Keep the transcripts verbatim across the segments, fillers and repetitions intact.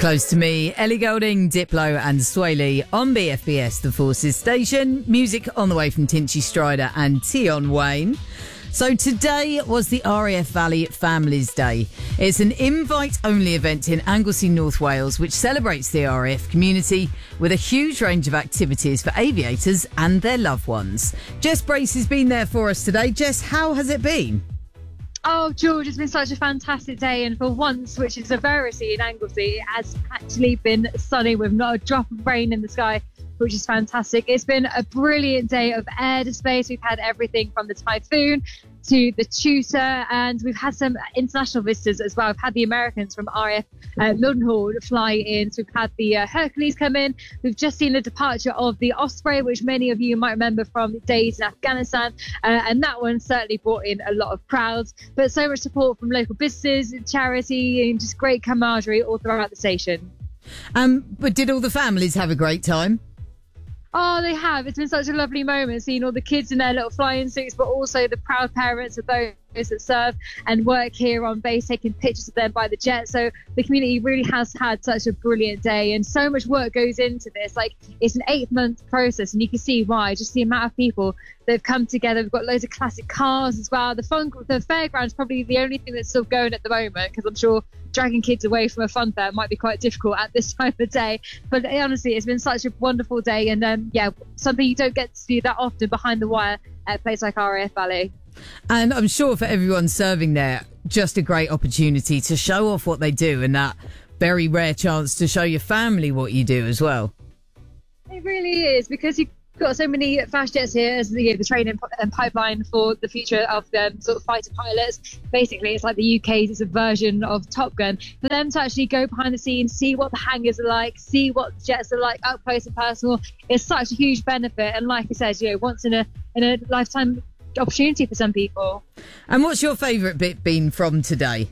Close to Me, Ellie Goulding, Diplo and Sway Lee on B F B S, the Forces station. Music on the way from Tinchy Strider and Tion Wayne. So today was the R A F Valley Families Day. It's an invite-only event in Anglesey, North Wales, which celebrates the R A F community with a huge range of activities for aviators and their loved ones. Jess Brace has been there for us today. Jess, how has it been? Oh, George, it's been such a fantastic day, and for once, which is a rarity in Anglesey, it has actually been sunny with not a drop of rain in the sky, which is fantastic. It's been a brilliant day of air displays. We've had everything from the Typhoon to the Tutor, and we've had some international visitors as well. We've had the Americans from R A F uh, Mildenhall fly in, so we've had the uh, Hercules come in. We've just seen the departure of the Osprey, which many of you might remember from days in Afghanistan, uh, and that one certainly brought in a lot of crowds, but so much support from local businesses, charity, and just great camaraderie all throughout the station. Um, but did all the families have a great time? Oh, they have. It's been such a lovely moment seeing all the kids in their little flying suits, but also the proud parents of those that serve and work here on base, taking pictures of them by the jet. So the community really has had such a brilliant day, and so much work goes into this. Like, it's an eight month process, and you can see why. Just the amount of people that have come together. We've got loads of classic cars as well. The fun, the fairground's probably the only thing that's still going at the moment, because I'm sure dragging kids away from a fun fair might be quite difficult at this time of the day. But honestly, it's been such a wonderful day, and um, yeah, something you don't get to do that often behind the wire at a place like R A F Valley. And I'm sure for everyone serving there, just a great opportunity to show off what they do, and that very rare chance to show your family what you do as well. It really is, because you've got so many fast jets here as the, you know, the training and pipeline for the future of um, sort of fighter pilots. Basically, it's like the U K's version of Top Gun. For them to actually go behind the scenes, see what the hangars are like, see what the jets are like up close and personal, is such a huge benefit. And like I said, you know, once in a in a lifetime opportunity for some people. And what's your favourite bit been from today?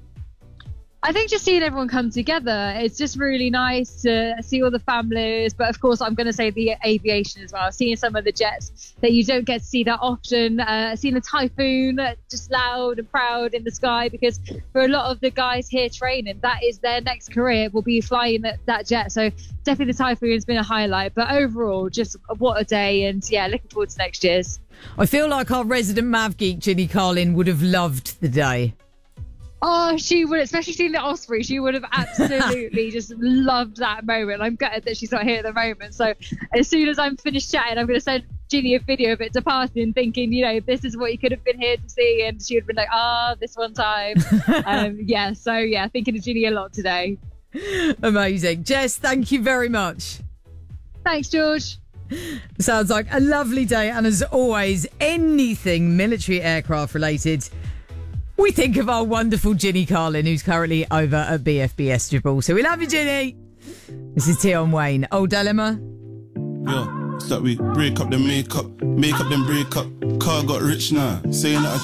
I think just seeing everyone come together, it's just really nice to see all the families. But of course, I'm going to say the aviation as well. Seeing some of the jets that you don't get to see that often. Uh, seeing the Typhoon just loud and proud in the sky, because for a lot of the guys here training, that is their next career, will be flying that, that jet. So definitely the Typhoon has been a highlight. But overall, just what a day. And yeah, looking forward to next year's. I feel like our resident Mav geek, Ginny Carlin, would have loved the day. Oh, she would, especially seeing the Osprey. She would have absolutely just loved that moment. I'm gutted that she's not here at the moment. So as soon as I'm finished chatting, I'm going to send Ginny a video of it departing, thinking, you know, this is what you could have been here to see. And she would have been like, ah, oh, this one time. um, yeah, so yeah, thinking of Ginny a lot today. Amazing. Jess, thank you very much. Thanks, George. Sounds like a lovely day. And as always, anything military aircraft related, we think of our wonderful Ginny Carlin, who's currently over at B F B S Gibraltar. So we love you, Ginny. This is Tion Wayne. Old Dilemma. Yeah, it's like we break up the makeup, make up then break up. Car got rich now, saying that I